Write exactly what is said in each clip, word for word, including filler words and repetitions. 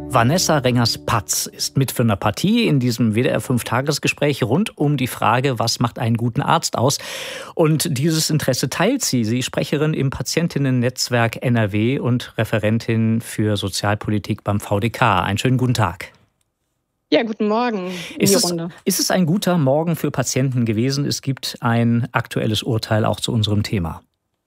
Vanessa Rengers-Patz ist mitführender Partie in diesem W D R fünf Tagesgespräch rund um die Frage, was macht einen guten Arzt aus? Und dieses Interesse teilt sie. Sie ist Sprecherin im Patientinnen-Netzwerk N R W und Referentin für Sozialpolitik beim V D K. Einen schönen guten Tag. Ja, guten Morgen in ist die es, Runde. Ist es ein guter Morgen für Patienten gewesen? Es gibt ein aktuelles Urteil auch zu unserem Thema.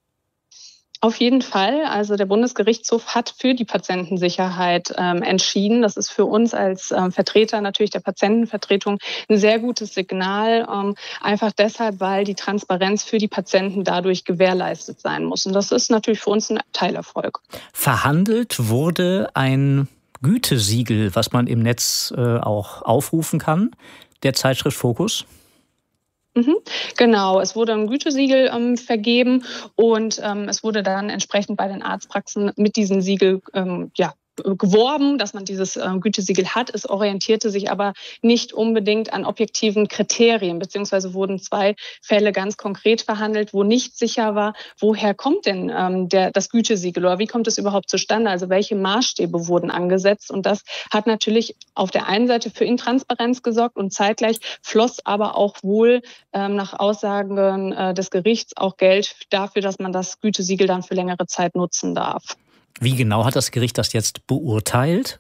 Auf jeden Fall. Also der Bundesgerichtshof hat für die Patientensicherheit ähm, entschieden. Das ist für uns als ähm, Vertreter natürlich der Patientenvertretung ein sehr gutes Signal. Ähm, einfach deshalb, weil die Transparenz für die Patienten dadurch gewährleistet sein muss. Und das ist natürlich für uns ein Teilerfolg. Verhandelt wurde ein Gütesiegel, was man im Netz äh, auch aufrufen kann, der Zeitschrift Focus. Mhm, genau, es wurde ein Gütesiegel ähm, vergeben und ähm, es wurde dann entsprechend bei den Arztpraxen mit diesem Siegel ähm, ja, geworben, dass man dieses äh, Gütesiegel hat. Es orientierte sich aber nicht unbedingt an objektiven Kriterien, beziehungsweise wurden zwei Fälle ganz konkret verhandelt, wo nicht sicher war, woher kommt denn ähm, der, das Gütesiegel oder wie kommt es überhaupt zustande, also welche Maßstäbe wurden angesetzt. Und das hat natürlich auf der einen Seite für Intransparenz gesorgt und zeitgleich floss aber auch wohl ähm, nach Aussagen äh, des Gerichts auch Geld dafür, dass man das Gütesiegel dann für längere Zeit nutzen darf. Wie genau hat das Gericht das jetzt beurteilt?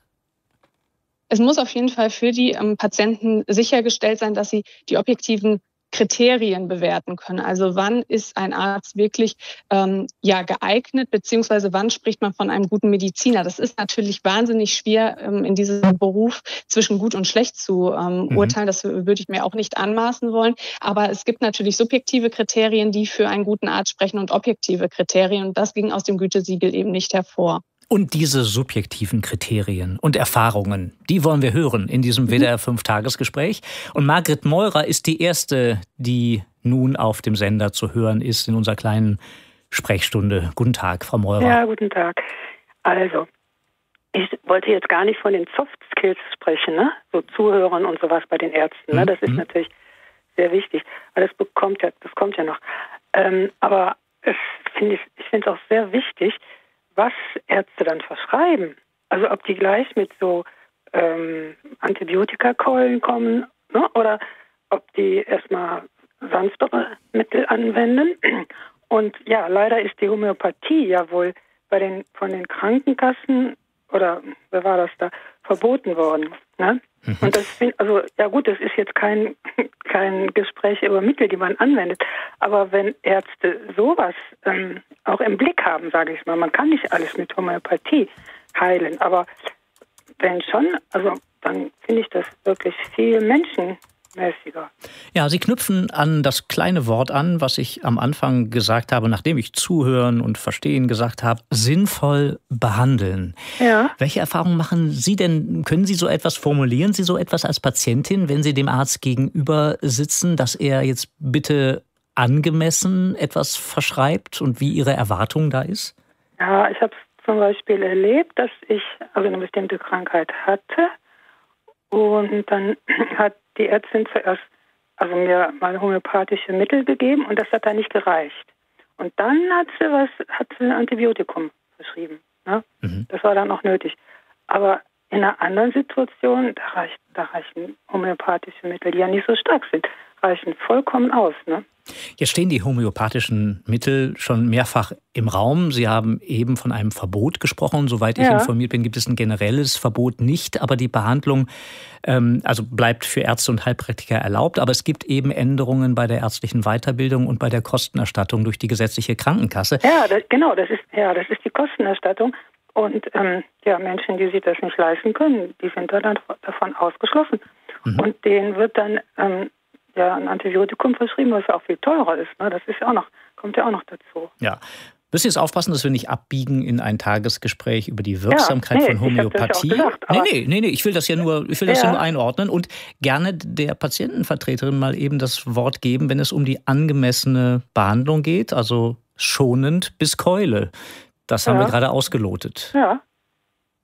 Es muss auf jeden Fall für die ähm, Patienten sichergestellt sein, dass sie die objektiven Kriterien bewerten können. Also wann ist ein Arzt wirklich ähm, ja, geeignet, beziehungsweise wann spricht man von einem guten Mediziner? Das ist natürlich wahnsinnig schwer, ähm, in diesem Beruf zwischen gut und schlecht zu ähm, mhm. urteilen. Das würde ich mir auch nicht anmaßen wollen. Aber es gibt natürlich subjektive Kriterien, die für einen guten Arzt sprechen und objektive Kriterien. Und das ging aus dem Gütesiegel eben nicht hervor. Und diese subjektiven Kriterien und Erfahrungen, die wollen wir hören in diesem W D R fünf Tagesgespräch. Und Margret Meurer ist die Erste, die nun auf dem Sender zu hören ist in unserer kleinen Sprechstunde. Guten Tag, Frau Meurer. Ja, guten Tag. Also, ich wollte jetzt gar nicht von den Soft Skills sprechen, ne? So Zuhören und sowas bei den Ärzten. Ne? Das ist mhm. natürlich sehr wichtig. Aber das bekommt ja, das kommt ja noch. Ähm, aber es find ich, ich finde es auch sehr wichtig, was Ärzte dann verschreiben. Also ob die gleich mit so ähm, Antibiotikakeulen kommen, ne? Oder ob die erstmal sanftere Mittel anwenden. Und ja, leider ist die Homöopathie ja wohl bei den von den Krankenkassen oder wer war das da, verboten worden. Ne? Mhm. Und das find, also ja gut, das ist jetzt kein kein Gespräch über Mittel, die man anwendet. Aber wenn Ärzte sowas ähm, auch im Blick haben, sage ich mal, man kann nicht alles mit Homöopathie heilen, aber wenn schon, also dann finde ich das wirklich viel menschenmäßiger. Ja, Sie knüpfen an das kleine Wort an, was ich am Anfang gesagt habe, nachdem ich zuhören und verstehen gesagt habe, sinnvoll behandeln. Ja. Welche Erfahrungen machen Sie denn, können Sie so etwas, formulieren Sie so etwas als Patientin, wenn Sie dem Arzt gegenüber sitzen, dass er jetzt bitte angemessen etwas verschreibt und wie Ihre Erwartung da ist? Ja, ich habe es zum Beispiel erlebt, dass ich also eine bestimmte Krankheit hatte und dann hat die Ärztin zuerst also mir mal homöopathische Mittel gegeben und das hat dann nicht gereicht. Und dann hat sie was, hat sie ein Antibiotikum verschrieben. Ne? Mhm. Das war dann auch nötig. Aber in einer anderen Situation, da, reicht, da reichen homöopathische Mittel, die ja nicht so stark sind, reichen vollkommen aus. Ne? Jetzt stehen die homöopathischen Mittel schon mehrfach im Raum. Sie haben eben von einem Verbot gesprochen. Soweit ich ja. informiert bin, gibt es ein generelles Verbot nicht. Aber die Behandlung ähm, also bleibt für Ärzte und Heilpraktiker erlaubt. Aber es gibt eben Änderungen bei der ärztlichen Weiterbildung und bei der Kostenerstattung durch die gesetzliche Krankenkasse. Ja, das, genau. Das ist, ja, das ist die Kostenerstattung. Und ähm, ja, Menschen, die sich das nicht leisten können, die sind dann davon ausgeschlossen. Mhm. Und denen wird dann ähm, ja ein Antibiotikum verschrieben, was ja auch viel teurer ist. Ne? Das ist ja auch noch, kommt ja auch noch dazu. Ja. Müssen jetzt aufpassen, dass wir nicht abbiegen in ein Tagesgespräch über die Wirksamkeit ja, nee, von Homöopathie. Ich hab das ja auch gesagt, nee, nee, nee, nee, ich will das ja nur, ich will das ja. ja nur einordnen und gerne der Patientenvertreterin mal eben das Wort geben, wenn es um die angemessene Behandlung geht, also schonend bis Keule. Das haben ja. wir gerade ausgelotet. Ja.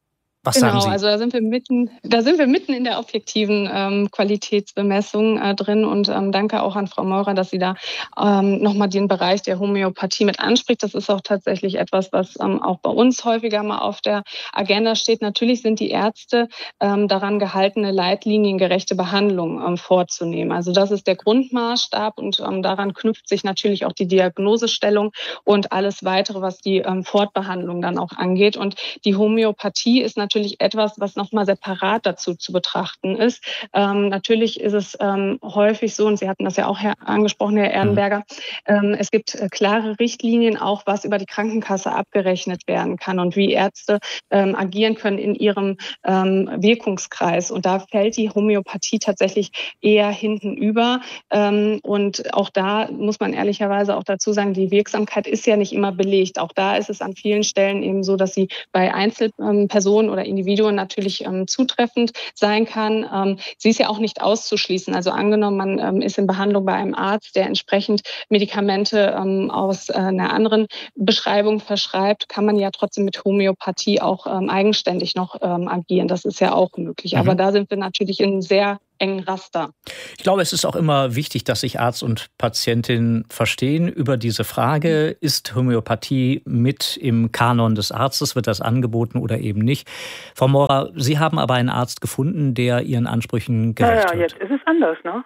Was genau, sagen Sie? Also da sind wir mitten, da sind wir mitten in der objektiven ähm, Qualitätsbemessung äh, drin und ähm, danke auch an Frau Meurer, dass sie da ähm, nochmal den Bereich der Homöopathie mit anspricht. Das ist auch tatsächlich etwas, was ähm, auch bei uns häufiger mal auf der Agenda steht. Natürlich sind die Ärzte ähm, daran gehalten, eine leitliniengerechte Behandlung ähm, vorzunehmen. Also das ist der Grundmaßstab und ähm, daran knüpft sich natürlich auch die Diagnosestellung und alles weitere, was die ähm, Fortbehandlung dann auch angeht. Und die Homöopathie ist natürlich etwas, was nochmal separat dazu zu betrachten ist. Ähm, natürlich ist es ähm, häufig so, und Sie hatten das ja auch Herr, angesprochen, Herr Erdenberger, ähm, es gibt äh, klare Richtlinien auch, was über die Krankenkasse abgerechnet werden kann und wie Ärzte ähm, agieren können in ihrem ähm, Wirkungskreis. Und da fällt die Homöopathie tatsächlich eher hinten über. Ähm, und auch da muss man ehrlicherweise auch dazu sagen, die Wirksamkeit ist ja nicht immer belegt. Auch da ist es an vielen Stellen eben so, dass sie bei Einzelpersonen oder Individuen natürlich ähm, zutreffend sein kann. Ähm, sie ist ja auch nicht auszuschließen. Also angenommen, man ähm, ist in Behandlung bei einem Arzt, der entsprechend Medikamente ähm, aus äh, einer anderen Beschreibung verschreibt, kann man ja trotzdem mit Homöopathie auch ähm, eigenständig noch ähm, agieren. Das ist ja auch möglich. Mhm. Aber da sind wir natürlich in sehr engen Raster. Ich glaube, es ist auch immer wichtig, dass sich Arzt und Patientin verstehen über diese Frage, ist Homöopathie mit im Kanon des Arztes, wird das angeboten oder eben nicht? Frau Meurer, Sie haben aber einen Arzt gefunden, der Ihren Ansprüchen gerecht wird. Ja, ja, jetzt wird. ist es anders, ne?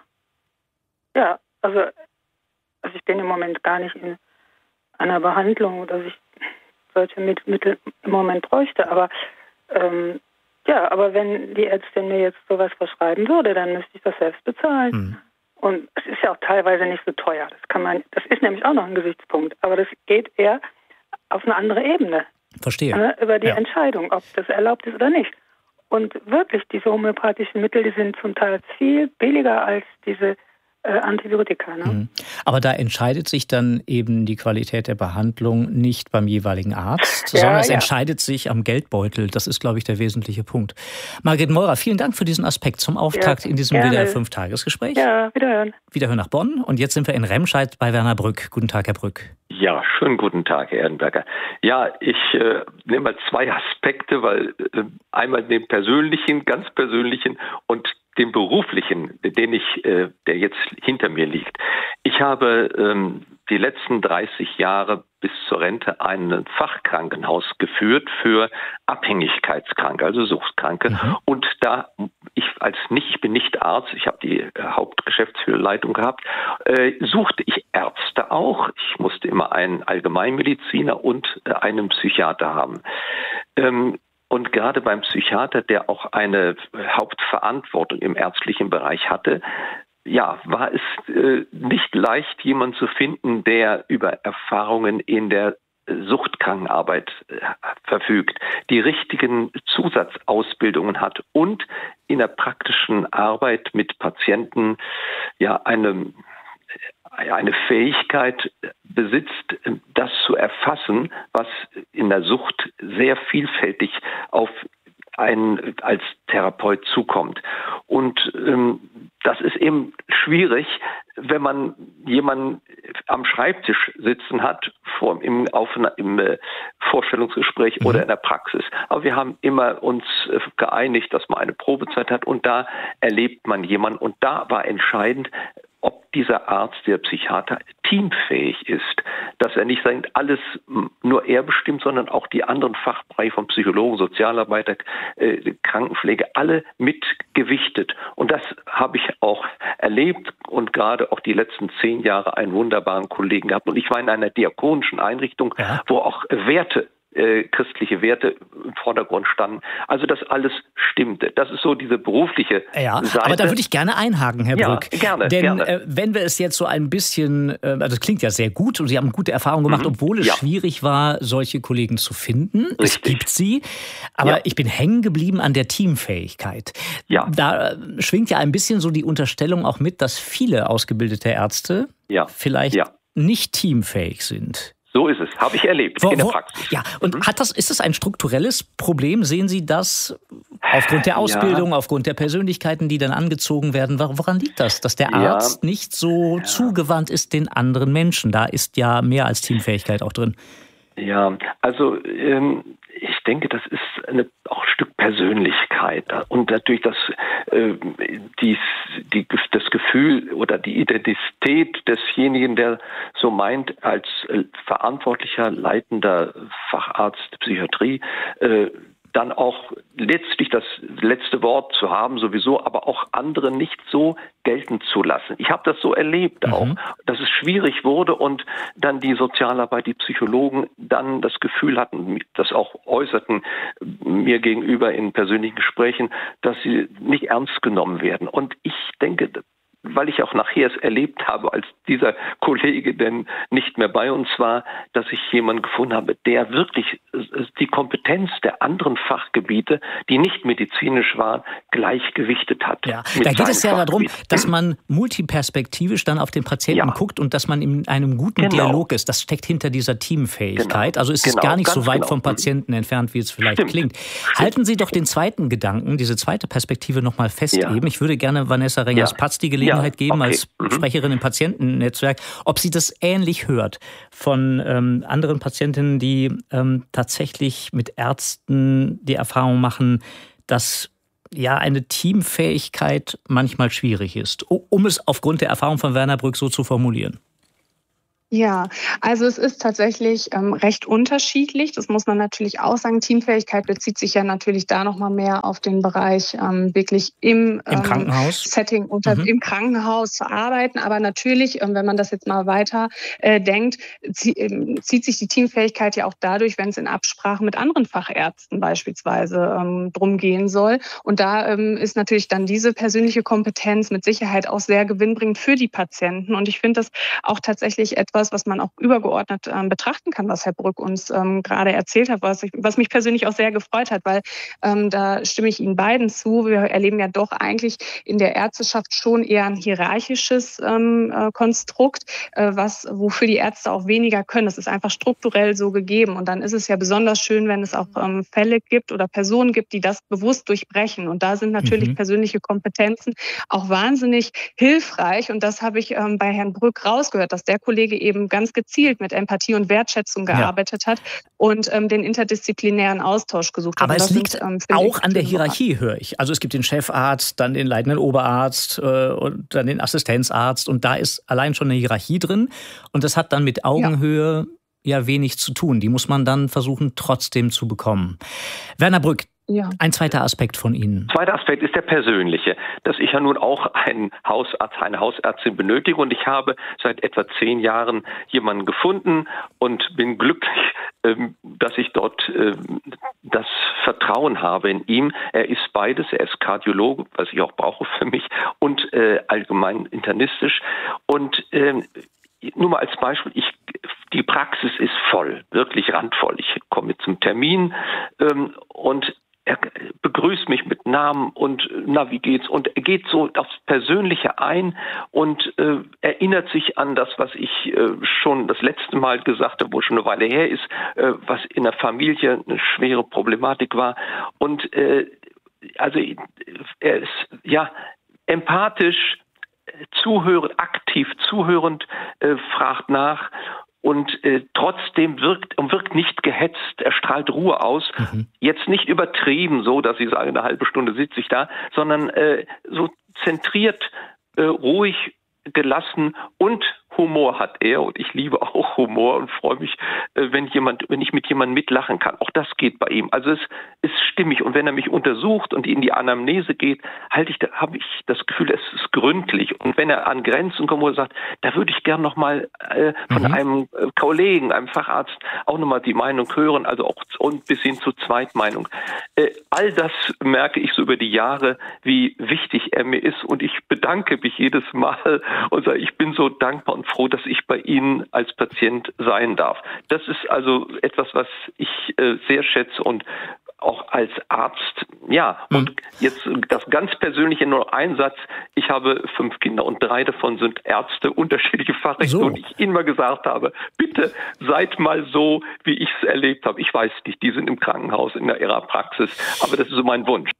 Ja, also, also ich bin im Moment gar nicht in einer Behandlung, dass ich solche Mittel im Moment bräuchte, aber ähm, ja, aber wenn die Ärztin mir jetzt sowas verschreiben würde, dann müsste ich das selbst bezahlen. Hm. Und es ist ja auch teilweise nicht so teuer. Das kann man, das ist nämlich auch noch ein Gesichtspunkt. Aber das geht eher auf eine andere Ebene. Verstehe. Ne, über die ja. Entscheidung, ob das erlaubt ist oder nicht. Und wirklich, diese homöopathischen Mittel, die sind zum Teil viel billiger als diese Äh, Antibiotika. Ne? Mhm. Aber da entscheidet sich dann eben die Qualität der Behandlung nicht beim jeweiligen Arzt, ja, sondern es ja. entscheidet sich am Geldbeutel. Das ist, glaube ich, der wesentliche Punkt. Margret Meurer, vielen Dank für diesen Aspekt zum Auftakt ja, in diesem gerne. W D R fünf Tagesgespräch. Ja, wiederhören. Wiederhören nach Bonn. Und jetzt sind wir in Remscheid bei Werner Brück. Guten Tag, Herr Brück. Ja, schönen guten Tag, Herr Erdenberger. Ja, ich äh, nehme mal zwei Aspekte, weil äh, einmal den persönlichen, ganz persönlichen und den beruflichen, den ich, äh, der jetzt hinter mir liegt. Ich habe ähm, die letzten dreißig Jahre bis zur Rente ein Fachkrankenhaus geführt für Abhängigkeitskranke, also Suchtkranke. Mhm. Und da ich als nicht, ich bin nicht Arzt, ich habe die äh, Hauptgeschäftsführerleitung gehabt, äh, suchte ich Ärzte auch. Ich musste immer einen Allgemeinmediziner und äh, einen Psychiater haben. Ähm, Und gerade beim Psychiater, der auch eine Hauptverantwortung im ärztlichen Bereich hatte, ja, war es äh, nicht leicht, jemanden zu finden, der über Erfahrungen in der Suchtkrankenarbeit äh, verfügt, die richtigen Zusatzausbildungen hat und in der praktischen Arbeit mit Patienten ja eine eine Fähigkeit besitzt, das zu erfassen, was in der Sucht sehr vielfältig auf einen als Therapeut zukommt. Und ähm, das ist eben schwierig, wenn man jemanden am Schreibtisch sitzen hat, vor, im, auf, im äh, Vorstellungsgespräch mhm. oder in der Praxis. Aber wir haben immer uns äh, geeinigt, dass man eine Probezeit hat und da erlebt man jemanden. Und da war entscheidend, ob dieser Arzt, der Psychiater, teamfähig ist, dass er nicht sagt, alles nur er bestimmt, sondern auch die anderen Fachbereiche von Psychologen, Sozialarbeiter, äh, Krankenpflege, alle mitgewichtet. Und das habe ich auch erlebt und gerade auch die letzten zehn Jahre einen wunderbaren Kollegen gehabt. Und ich war in einer diakonischen Einrichtung, ja. wo auch Werte Äh, christliche Werte im Vordergrund standen. Also das alles stimmte. Das ist so diese berufliche ja, Seite. Aber da würde ich gerne einhaken, Herr Brück. Ja, gerne. Denn gerne. Äh, wenn wir es jetzt so ein bisschen, äh, also das klingt ja sehr gut und Sie haben gute Erfahrungen gemacht, mhm. obwohl es ja. schwierig war, solche Kollegen zu finden. Richtig. Es gibt sie. Aber ja. ich bin hängen geblieben an der Teamfähigkeit. Ja. Da äh, schwingt ja ein bisschen so die Unterstellung auch mit, dass viele ausgebildete Ärzte ja. vielleicht ja. nicht teamfähig sind. So ist es, habe ich erlebt wo, in der Praxis. Ja, und mhm. hat das, ist das ein strukturelles Problem? Sehen Sie das aufgrund der Ausbildung, ja. aufgrund der Persönlichkeiten, die dann angezogen werden? Woran liegt das, dass der Arzt ja. nicht so ja. zugewandt ist den anderen Menschen? Da ist ja mehr als Teamfähigkeit auch drin. Ja, also ähm, ich ich denke, das ist eine, auch ein Stück Persönlichkeit und natürlich das, äh, dies, die, das Gefühl oder die Identität desjenigen, der so meint, als äh, verantwortlicher, leitender Facharzt Psychiatrie, äh, dann auch letztlich das letzte Wort zu haben sowieso, aber auch andere nicht so gelten zu lassen. Ich habe das so erlebt auch, mhm. dass es schwierig wurde und dann die Sozialarbeit, die Psychologen dann das Gefühl hatten, das auch äußerten mir gegenüber in persönlichen Gesprächen, dass sie nicht ernst genommen werden. Und ich denke, weil ich auch nachher es erlebt habe, als dieser Kollege denn nicht mehr bei uns war, dass ich jemanden gefunden habe, der wirklich die Kompetenz der anderen Fachgebiete, die nicht medizinisch waren, gleichgewichtet hat. Ja, da geht es ja darum, dass man multiperspektivisch dann auf den Patienten ja. guckt und dass man in einem guten genau. Dialog ist. Das steckt hinter dieser Teamfähigkeit. Genau. Also ist es genau. gar nicht Ganz so weit genau. vom Patienten entfernt, wie es vielleicht Stimmt. klingt. Stimmt. Halten Sie doch den zweiten Gedanken, diese zweite Perspektive noch mal fest ja. eben. Ich würde gerne Vanessa Rengers-Patz die Gelegenheit Ja, geben okay. als Sprecherin im Patientennetzwerk, ob sie das ähnlich hört von ähm, anderen Patientinnen, die ähm, tatsächlich mit Ärzten die Erfahrung machen, dass ja eine Teamfähigkeit manchmal schwierig ist, um es aufgrund der Erfahrung von Werner Brück so zu formulieren. Ja, also es ist tatsächlich ähm, recht unterschiedlich. Das muss man natürlich auch sagen. Teamfähigkeit bezieht sich ja natürlich da noch mal mehr auf den Bereich ähm, wirklich im, Im ähm, Krankenhaus. Setting unter mhm. im Krankenhaus zu arbeiten. Aber natürlich, ähm, wenn man das jetzt mal weiter äh, denkt, zie- ähm, zieht sich die Teamfähigkeit ja auch dadurch, wenn es in Absprache mit anderen Fachärzten beispielsweise ähm, drum gehen soll. Und da ähm, ist natürlich dann diese persönliche Kompetenz mit Sicherheit auch sehr gewinnbringend für die Patienten. Und ich finde das auch tatsächlich etwas, was man auch übergeordnet ähm, betrachten kann, was Herr Brück uns ähm, gerade erzählt hat, was, ich, was mich persönlich auch sehr gefreut hat, weil ähm, da stimme ich Ihnen beiden zu. Wir erleben ja doch eigentlich in der Ärzteschaft schon eher ein hierarchisches ähm, äh, Konstrukt, äh, was, wofür die Ärzte auch weniger können. Das ist einfach strukturell so gegeben. Und dann ist es ja besonders schön, wenn es auch ähm, Fälle gibt oder Personen gibt, die das bewusst durchbrechen. Und da sind natürlich mhm. persönliche Kompetenzen auch wahnsinnig hilfreich. Und das habe ich ähm, bei Herrn Brück rausgehört, dass der Kollege eben ganz gezielt mit Empathie und Wertschätzung gearbeitet ja. hat und ähm, den interdisziplinären Austausch gesucht hat. Aber es liegt sind, ähm, auch an der Hierarchie, höre ich. Also es gibt den Chefarzt, dann den leitenden Oberarzt äh, und dann den Assistenzarzt und da ist allein schon eine Hierarchie drin und das hat dann mit Augenhöhe ja, ja wenig zu tun. Die muss man dann versuchen trotzdem zu bekommen. Werner Brück, ja. Ein zweiter Aspekt von Ihnen. Zweiter Aspekt ist der persönliche, dass ich ja nun auch einen Hausarzt, eine Hausärztin benötige und ich habe seit etwa zehn Jahren jemanden gefunden und bin glücklich, dass ich dort das Vertrauen habe in ihm. Er ist beides, er ist Kardiologe, was ich auch brauche für mich, und allgemein internistisch und nur mal als Beispiel, ich, die Praxis ist voll, wirklich randvoll. Ich komme zum Termin ähm, und er begrüßt mich mit Namen und na, wie geht's? Und er geht so aufs Persönliche ein und äh, erinnert sich an das, was ich äh, schon das letzte Mal gesagt habe, wo schon eine Weile her ist, äh, was in der Familie eine schwere Problematik war. Und äh, also er ist ja empathisch, zuhörend, aktiv zuhörend, äh, fragt nach und äh, trotzdem wirkt und wirkt nicht gehetzt. Er strahlt Ruhe aus. Mhm. Jetzt nicht übertrieben, so dass ich sage, eine halbe Stunde sitze ich da, sondern äh, so zentriert, äh, ruhig, gelassen und Humor hat er und ich liebe auch Humor und freue mich, wenn jemand, wenn ich mit jemandem mitlachen kann. Auch das geht bei ihm. Also es ist stimmig und wenn er mich untersucht und in die Anamnese geht, halte ich, da habe ich das Gefühl, es ist gründlich. Und wenn er an Grenzen kommt, wo er sagt, da würde ich gern noch mal äh, von mhm. einem äh, Kollegen, einem Facharzt auch noch mal die Meinung hören, also auch und bis hin zur Zweitmeinung. Äh, all das merke ich so über die Jahre, wie wichtig er mir ist und ich bedanke mich jedes Mal und sage, ich bin so dankbar und froh, dass ich bei Ihnen als Patient sein darf. Das ist also etwas, was ich äh, sehr schätze und auch als Arzt, ja. Mhm. Und jetzt das ganz Persönliche, nur ein Satz. Ich habe fünf Kinder und drei davon sind Ärzte, unterschiedliche Fachrichtungen. So. Und ich ihnen mal gesagt habe, bitte seid mal so, wie ich es erlebt habe. Ich weiß nicht, die sind im Krankenhaus, in ihrer Praxis, aber das ist so mein Wunsch.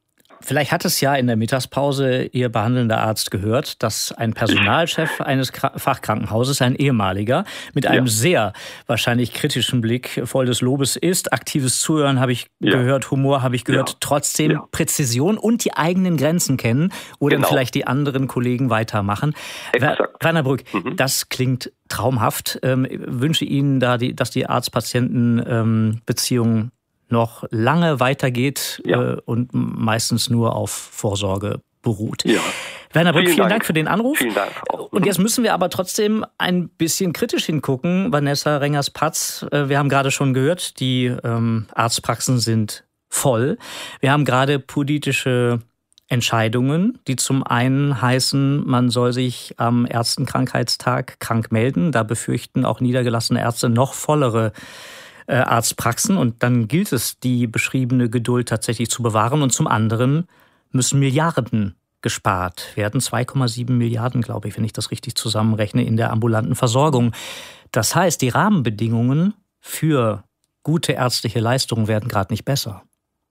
Vielleicht hat es ja in der Mittagspause Ihr behandelnder Arzt gehört, dass ein Personalchef eines Fachkrankenhauses, ein ehemaliger, mit einem ja. sehr wahrscheinlich kritischen Blick voll des Lobes ist. Aktives Zuhören habe ich ja. gehört, Humor habe ich gehört, ja. trotzdem ja. Präzision und die eigenen Grenzen kennen, wo genau. dann vielleicht die anderen Kollegen weitermachen. Exakt. Werner Brück, mhm. das klingt traumhaft. Ähm, ich wünsche Ihnen, da die, dass die Arzt-Patienten-Beziehung ähm, noch lange weitergeht ja. äh, und meistens nur auf Vorsorge beruht. Ja. Werner Brück, vielen, vielen Dank. Dank für den Anruf. Vielen Dank auch. Und jetzt müssen wir aber trotzdem ein bisschen kritisch hingucken. Vanessa Rengers-Patz, äh, wir haben gerade schon gehört, die ähm, Arztpraxen sind voll. Wir haben gerade politische Entscheidungen, die zum einen heißen, man soll sich am ersten Krankheitstag krank melden. Da befürchten auch niedergelassene Ärzte noch vollere äh, Arztpraxen. Und dann gilt es, die beschriebene Geduld tatsächlich zu bewahren. Und zum anderen müssen Milliarden gespart werden. zwei Komma sieben Milliarden, glaube ich, wenn ich das richtig zusammenrechne, in der ambulanten Versorgung. Das heißt, die Rahmenbedingungen für gute ärztliche Leistungen werden gerade nicht besser.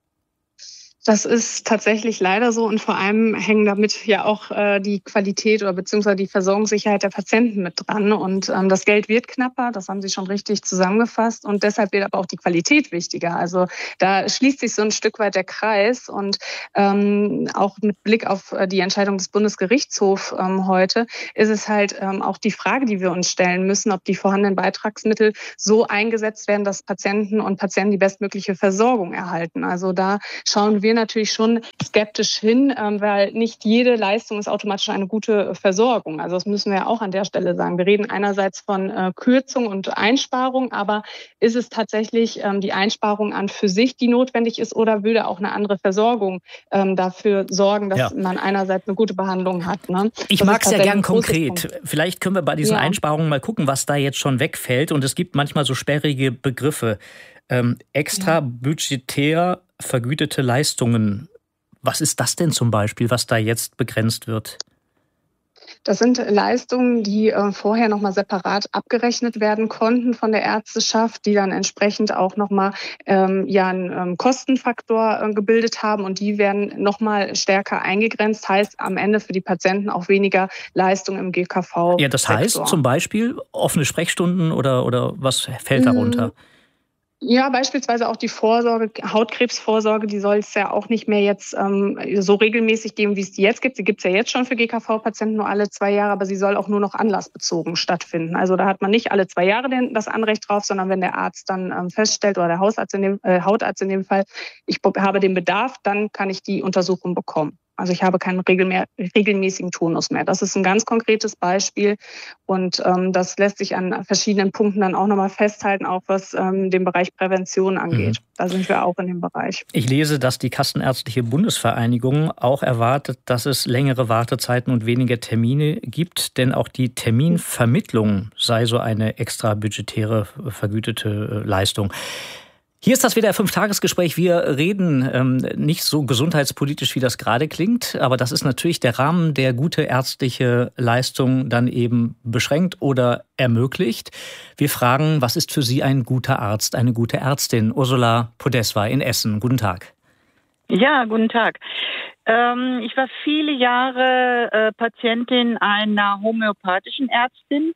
Das ist tatsächlich leider so und vor allem hängen damit ja auch äh, die Qualität oder beziehungsweise die Versorgungssicherheit der Patienten mit dran. Und ähm, das Geld wird knapper, das haben Sie schon richtig zusammengefasst und deshalb wird aber auch die Qualität wichtiger. Also da schließt sich so ein Stück weit der Kreis und ähm, auch mit Blick auf die Entscheidung des Bundesgerichtshofs ähm, heute ist es halt ähm, auch die Frage, die wir uns stellen müssen, ob die vorhandenen Beitragsmittel so eingesetzt werden, dass Patienten und Patienten die bestmögliche Versorgung erhalten. Also da schauen wir natürlich schon skeptisch hin, weil nicht jede Leistung ist automatisch eine gute Versorgung. Also das müssen wir ja auch an der Stelle sagen. Wir reden einerseits von äh, Kürzung und Einsparung, aber ist es tatsächlich ähm, die Einsparung an für sich, die notwendig ist, oder würde auch eine andere Versorgung ähm, dafür sorgen, dass ja. man einerseits eine gute Behandlung hat? Ne? Ich mag es ja gern konkret. Vielleicht können wir bei diesen ja. Einsparungen mal gucken, was da jetzt schon wegfällt. Und es gibt manchmal so sperrige Begriffe. Ähm, extra budgetär vergütete Leistungen. Was ist das denn zum Beispiel, was da jetzt begrenzt wird? Das sind Leistungen, die äh, vorher nochmal separat abgerechnet werden konnten von der Ärzteschaft, die dann entsprechend auch nochmal ähm, ja, einen ähm, Kostenfaktor äh, gebildet haben und die werden nochmal stärker eingegrenzt, heißt am Ende für die Patienten auch weniger Leistung im G K V-Sektor. Ja, das heißt zum Beispiel offene Sprechstunden oder, oder was fällt darunter? Mhm. Ja, beispielsweise auch die Vorsorge, Hautkrebsvorsorge, die soll es ja auch nicht mehr jetzt ähm, so regelmäßig geben, wie es die jetzt gibt. Sie gibt es ja jetzt schon für G K V-Patienten nur alle zwei Jahre, aber sie soll auch nur noch anlassbezogen stattfinden. Also da hat man nicht alle zwei Jahre den, das Anrecht drauf, sondern wenn der Arzt dann ähm, feststellt oder der Hausarzt in dem, äh, Hautarzt in dem Fall, ich habe den Bedarf, dann kann ich die Untersuchung bekommen. Also ich habe keinen regelmäßigen Turnus mehr. Das ist ein ganz konkretes Beispiel und ähm, das lässt sich an verschiedenen Punkten dann auch nochmal festhalten, auch was ähm, den Bereich Prävention angeht. Mhm. Da sind wir auch in dem Bereich. Ich lese, dass die Kassenärztliche Bundesvereinigung auch erwartet, dass es längere Wartezeiten und weniger Termine gibt, denn auch die Terminvermittlung sei so eine extra budgetäre vergütete Leistung. Hier ist das W D R fünf Tagesgespräch. Wir reden ähm, nicht so gesundheitspolitisch, wie das gerade klingt, aber das ist natürlich der Rahmen, der gute ärztliche Leistung dann eben beschränkt oder ermöglicht. Wir fragen, was ist für Sie ein guter Arzt, eine gute Ärztin? Ursula Podeswa in Essen. Guten Tag. Ja, guten Tag. Ähm, ich war viele Jahre äh, Patientin einer homöopathischen Ärztin,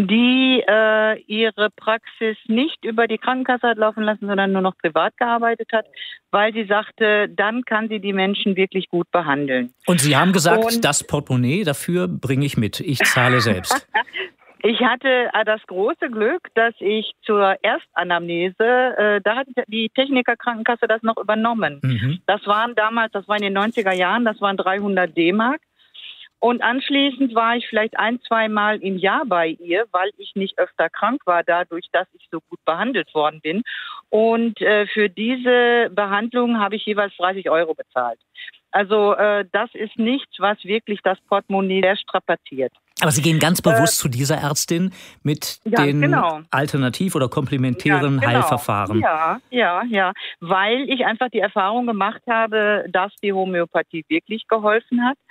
die äh, ihre Praxis nicht über die Krankenkasse hat laufen lassen, sondern nur noch privat gearbeitet hat, weil sie sagte, dann kann sie die Menschen wirklich gut behandeln. Und Sie haben gesagt, Und das Portemonnaie dafür bringe ich mit. Ich zahle selbst. Ich hatte das große Glück, dass ich zur Erstanamnese, äh, da hat die Techniker Krankenkasse das noch übernommen. Mhm. Das waren damals, das war in den neunziger Jahren, das waren dreihundert D-Mark. Und anschließend war ich vielleicht ein, zwei Mal im Jahr bei ihr, weil ich nicht öfter krank war, dadurch, dass ich so gut behandelt worden bin. Und äh, für diese Behandlung habe ich jeweils dreißig Euro bezahlt. Also äh, das ist nichts, was wirklich das Portemonnaie sehr strapaziert. Aber Sie gehen ganz bewusst äh, zu dieser Ärztin mit ja, den genau. alternativ- oder komplementären ja, genau. Heilverfahren. Ja, ja, ja. Weil ich einfach die Erfahrung gemacht habe, dass die Homöopathie wirklich geholfen hat.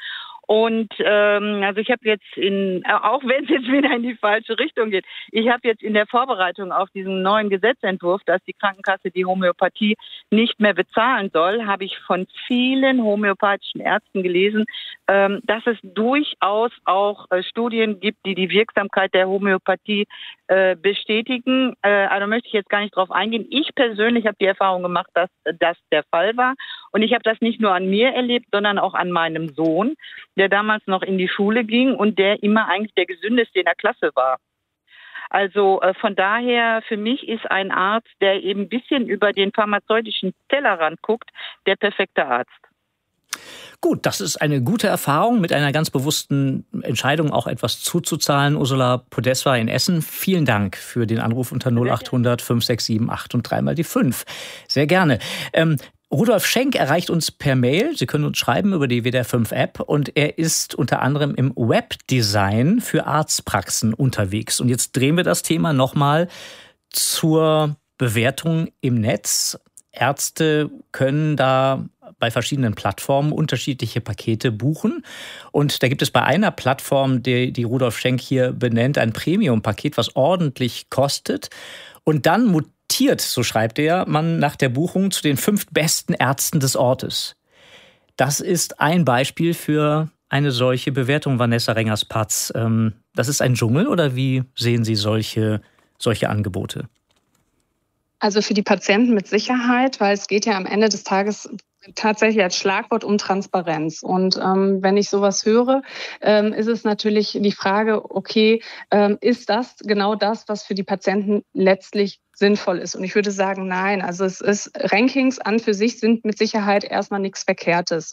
Und ähm, also ich habe jetzt in, auch wenn es jetzt wieder in die falsche Richtung geht, ich habe jetzt in der Vorbereitung auf diesen neuen Gesetzentwurf, dass die Krankenkasse die Homöopathie nicht mehr bezahlen soll, habe ich von vielen homöopathischen Ärzten gelesen, ähm, dass es durchaus auch äh, Studien gibt, die die Wirksamkeit der Homöopathie äh, bestätigen. Äh, also möchte ich jetzt gar nicht drauf eingehen. Ich persönlich habe die Erfahrung gemacht, dass das der Fall war. Und ich habe das nicht nur an mir erlebt, sondern auch an meinem Sohn, der damals noch in die Schule ging und der immer eigentlich der gesündeste in der Klasse war. Also äh, von daher, für mich ist ein Arzt, der eben ein bisschen über den pharmazeutischen Tellerrand guckt, der perfekte Arzt. Gut, das ist eine gute Erfahrung, mit einer ganz bewussten Entscheidung auch etwas zuzuzahlen. Ursula Podeswa in Essen, vielen Dank für den Anruf unter null achthundert, fünf sechs sieben, acht und dreimal die fünf. Sehr gerne. Ähm, Rudolf Schenk erreicht uns per Mail. Sie können uns schreiben über die W D R fünf App. Und er ist unter anderem im Webdesign für Arztpraxen unterwegs. Und jetzt drehen wir das Thema nochmal zur Bewertung im Netz. Ärzte können da bei verschiedenen Plattformen unterschiedliche Pakete buchen. Und da gibt es bei einer Plattform, die, die Rudolf Schenk hier benennt, ein Premium-Paket, was ordentlich kostet. Und dann mutiert, so schreibt er, man nach der Buchung zu den fünf besten Ärzten des Ortes. Das ist ein Beispiel für eine solche Bewertung, Vanessa Rengers-Patz. Das ist ein Dschungel, oder wie sehen Sie solche, solche Angebote? Also für die Patienten mit Sicherheit, weil es geht ja am Ende des Tages tatsächlich als Schlagwort um Transparenz. Und ähm, wenn ich sowas höre, ähm, ist es natürlich die Frage, okay, ähm, ist das genau das, was für die Patienten letztlich sinnvoll ist? Und ich würde sagen, nein. Also es ist, Rankings an für sich sind mit Sicherheit erstmal nichts Verkehrtes.